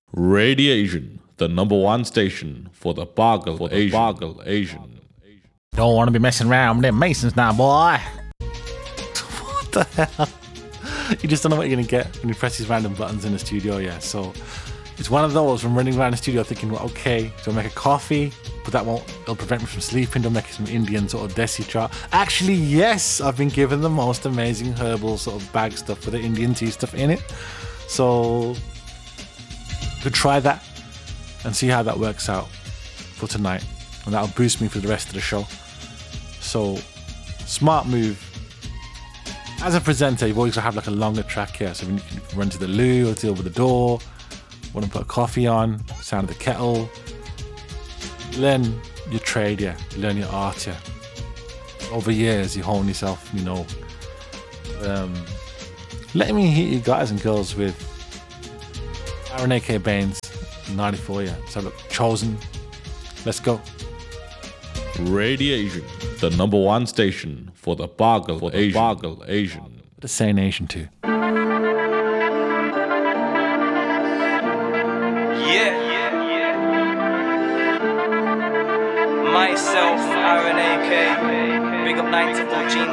Radiation, the number one station for the Boggle Asian. Don't want to be messing around with them Masons now, boy. What the hell? You just don't know what you're going to get when you press these random buttons in the studio, yeah. So it's one of those from running around the studio thinking, well, okay, do I make a coffee? But it'll prevent me from sleeping. Don't make some Indian sort of desi chart. Actually, yes, I've been given the most amazing herbal sort of bag stuff with the Indian tea stuff in it. So could try that and see how that works out for tonight. And that'll boost me for the rest of the show. So, smart move. As a presenter, you've always got to have like a longer track here. So when you can run to the loo or deal with the door, want to put a coffee on, sound of the kettle. Learn your trade, yeah. Learn your art, yeah. Over years, you hone yourself, you know. Let me hit you guys and girls with Aaron A.K. Baines, 94, yeah. So look, Chosen. Let's go. Radiation, the number one station for the Boggle Asian. The same nation too. Myself, Aaron A.K. Big up 94 G.